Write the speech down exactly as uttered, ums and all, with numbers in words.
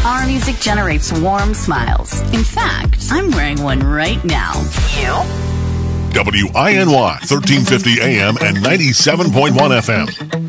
Our music generates warm smiles. In fact, I'm wearing one right now. You? W I N Y, thirteen fifty A M and ninety-seven point one F M.